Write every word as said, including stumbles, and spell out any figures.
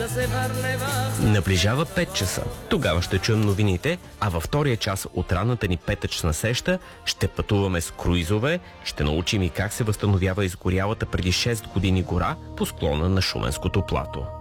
Наближава пет часа. Тогава ще чуем новините, а във втория час от ранната ни петъчна сеща ще пътуваме с круизове, ще научим и как се възстановява изгорялата преди шест години гора по склона на Шуменското плато.